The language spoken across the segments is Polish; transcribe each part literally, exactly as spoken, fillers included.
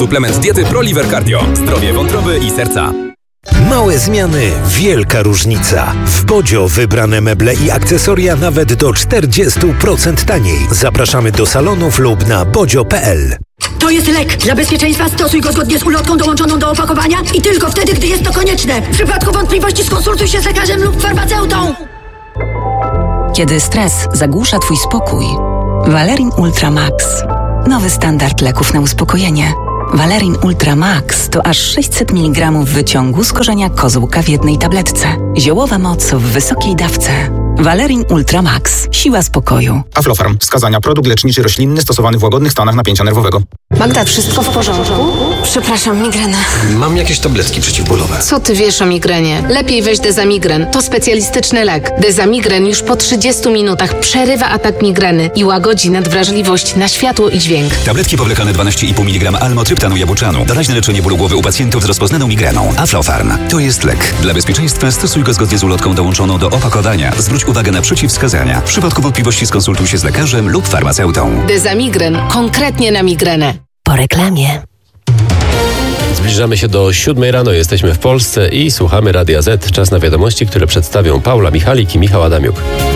Suplement diety ProLiver Cardio. Zdrowie wątroby i serca. Małe zmiany, wielka różnica. W Bodzio wybrane meble i akcesoria nawet do czterdzieści procent taniej. Zapraszamy do salonów lub na bodzio kropka p l. To jest lek. Dla bezpieczeństwa stosuj go zgodnie z ulotką dołączoną do opakowania i tylko wtedy, gdy jest to konieczne. W przypadku wątpliwości skonsultuj się z lekarzem lub farmaceutą. Kiedy stres zagłusza twój spokój, Valerin Ultra Max. Nowy standard leków na uspokojenie. Valerin Ultra Max to aż sześćset miligramów wyciągu z korzenia kozłka w jednej tabletce. Ziołowa moc w wysokiej dawce. Valerin Ultra Max. Siła spokoju. Aflofarm. Wskazania. Produkt leczniczy roślinny stosowany w łagodnych stanach napięcia nerwowego. Magda, wszystko w porządku? Przepraszam, migrena. Mam jakieś tabletki przeciwbólowe. Co ty wiesz o migrenie? Lepiej weź Dezamigren. To specjalistyczny lek. Dezamigren już po trzydziestu minutach przerywa atak migreny i łagodzi nadwrażliwość na światło i dźwięk. Tabletki powlekane dwanaście i pół miligrama almotryptanu jabłczanu. Doraźne leczenie bólu głowy u pacjentów z rozpoznaną migreną. Aflofarm. To jest lek. Dla bezpieczeństwa stosuj go zgodnie z ulotką dołączoną do opakowania. Zwróć uwagę na przeciwwskazania. W przypadku wątpliwości skonsultuj się z lekarzem lub farmaceutą. Dezamigren. Konkretnie na migrenę. Po reklamie. Zbliżamy się do siódmej rano, jesteśmy w Polsce i słuchamy Radia Z. Czas na wiadomości, które przedstawią Paula Michalik i Michał Adamiuk.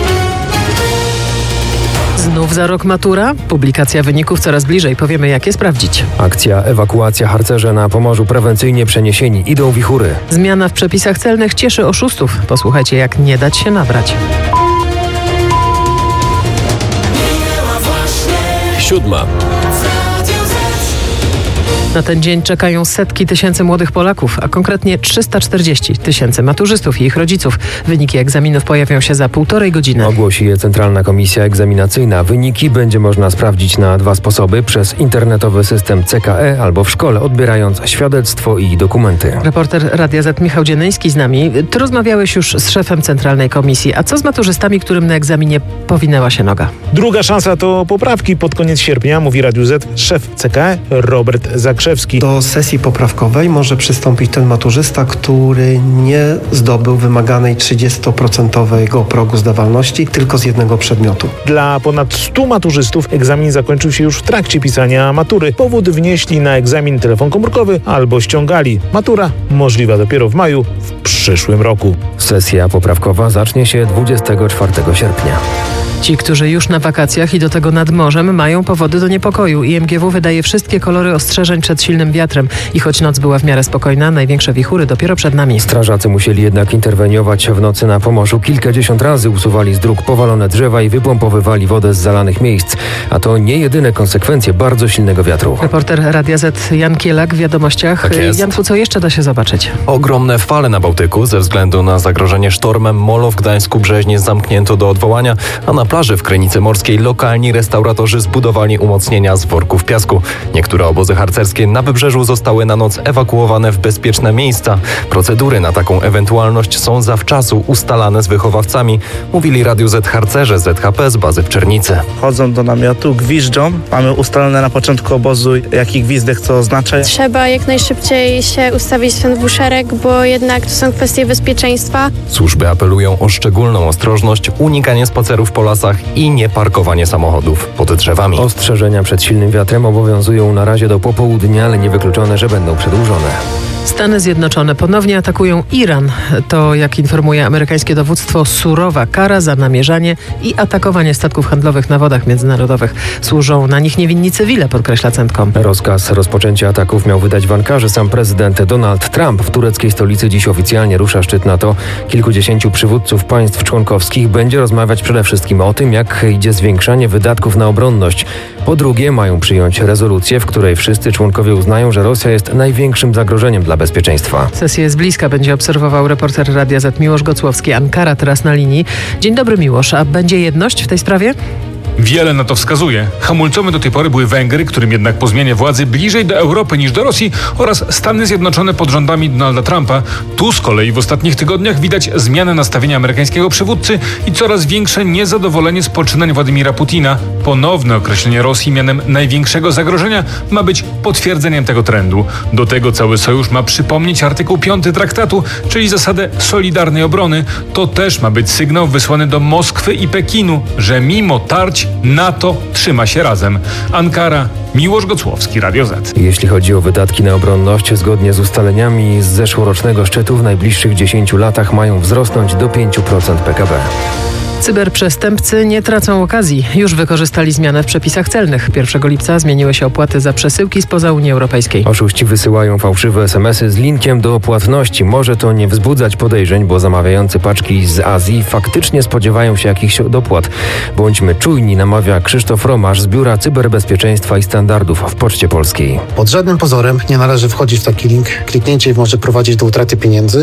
Znów za rok matura? Publikacja wyników coraz bliżej. Powiemy, jak je sprawdzić. Akcja ewakuacja harcerze na Pomorzu prewencyjnie przeniesieni. Idą wichury. Zmiana w przepisach celnych cieszy oszustów. Posłuchajcie, jak nie dać się nabrać. Siódma. Na ten dzień czekają setki tysięcy młodych Polaków, a konkretnie trzysta czterdzieści tysięcy maturzystów i ich rodziców. Wyniki egzaminów pojawią się za półtorej godziny. Ogłosi je Centralna Komisja Egzaminacyjna. Wyniki będzie można sprawdzić na dwa sposoby: przez internetowy system C K E albo w szkole, odbierając świadectwo i dokumenty. Reporter Radia Z Michał Dziennyński z nami. Ty rozmawiałeś już z szefem Centralnej Komisji. A co z maturzystami, którym na egzaminie powinęła się noga? Druga szansa to poprawki pod koniec sierpnia, mówi Radiu Z szef C K E Robert Zakrzewski. Do sesji poprawkowej może przystąpić ten maturzysta, który nie zdobył wymaganej trzydziestoprocentowego progu zdawalności tylko z jednego przedmiotu. Dla ponad stu maturzystów egzamin zakończył się już w trakcie pisania matury. Powód wnieśli na egzamin telefon komórkowy albo ściągali. Matura możliwa dopiero w maju w przyszłym roku. Sesja poprawkowa zacznie się dwudziestego czwartego sierpnia. Ci, którzy już na wakacjach i do tego nad morzem, mają powody do niepokoju. I M G W wydaje wszystkie kolory ostrzeżeń przed silnym wiatrem. I choć noc była w miarę spokojna, największe wichury dopiero przed nami. Strażacy musieli jednak interweniować w nocy na Pomorzu. Kilkadziesiąt razy usuwali z dróg powalone drzewa i wypompowywali wodę z zalanych miejsc. A to nie jedyne konsekwencje bardzo silnego wiatru. Reporter Radia Z Jan Kielak w wiadomościach. Tak jest. Janku, co jeszcze da się zobaczyć? Ogromne fale na Bałtyku. Ze względu na zagrożenie sztormem molo w Gdańsku Brzeźnie zamknięto do odwołania, a na plaży w Krynicy Morskiej lokalni restauratorzy zbudowali umocnienia z worków piasku. Niektóre obozy harcerskie na wybrzeżu zostały na noc ewakuowane w bezpieczne miejsca. Procedury na taką ewentualność są zawczasu ustalane z wychowawcami, mówili Radiu Z harcerze Z H P z bazy w Czernicy. Chodzą do namiotu, gwiżdżą. Mamy ustalone na początku obozu, jaki gwizdek co oznacza. Trzeba jak najszybciej się ustawić w ten dwuszereg, bo jednak to są kwestie bezpieczeństwa. Służby apelują o szczególną ostrożność, unikanie spacerów po lasach i nie parkowanie samochodów pod drzewami. Ostrzeżenia przed silnym wiatrem obowiązują na razie do popołudnia, ale niewykluczone, że będą przedłużone. Stany Zjednoczone ponownie atakują Iran. To, jak informuje amerykańskie dowództwo, surowa kara za namierzanie i atakowanie statków handlowych na wodach międzynarodowych. Służą na nich niewinni cywile, podkreśla Centcom. Rozkaz rozpoczęcia ataków miał wydać w Ankarze sam prezydent Donald Trump. W tureckiej stolicy dziś oficjalnie rusza szczyt NATO. Kilkudziesięciu przywódców państw członkowskich będzie rozmawiać przede wszystkim o tym, jak idzie zwiększanie wydatków na obronność. Po drugie, mają przyjąć rezolucję, w której wszyscy członkowie uznają, że Rosja jest największym zagrożeniem dla bezpieczeństwa. Sesję z bliska będzie obserwował reporter Radia Z Miłosz Gocłowski. Ankara teraz na linii. Dzień dobry, Miłosz. A będzie jedność w tej sprawie? Wiele na to wskazuje. Hamulcome do tej pory były Węgry, którym jednak po zmianie władzy bliżej do Europy niż do Rosji, oraz Stany Zjednoczone pod rządami Donalda Trumpa. Tu z kolei w ostatnich tygodniach widać zmianę nastawienia amerykańskiego przywódcy i coraz większe niezadowolenie z poczynań Władimira Putina. Ponowne określenie Rosji mianem największego zagrożenia ma być potwierdzeniem tego trendu. Do tego cały sojusz ma przypomnieć artykuł piąty traktatu, czyli zasadę solidarnej obrony. To też ma być sygnał wysłany do Moskwy i Pekinu, że mimo tarć pokonać. NATO trzyma się razem. Ankara, Miłosz Gocłowski, Radio Z. Jeśli chodzi o wydatki na obronność, zgodnie z ustaleniami z zeszłorocznego szczytu w najbliższych dziesięciu latach mają wzrosnąć do pięć procent P K B. Cyberprzestępcy nie tracą okazji. Już wykorzystali zmianę w przepisach celnych. pierwszego lipca zmieniły się opłaty za przesyłki spoza Unii Europejskiej. Oszuści wysyłają fałszywe es em esy z linkiem do płatności. Może to nie wzbudzać podejrzeń, bo zamawiający paczki z Azji faktycznie spodziewają się jakichś dopłat. Bądźmy czujni, namawia Krzysztof Romasz z Biura Cyberbezpieczeństwa i Standardów w Poczcie Polskiej. Pod żadnym pozorem nie należy wchodzić w taki link. Kliknięcie może prowadzić do utraty pieniędzy.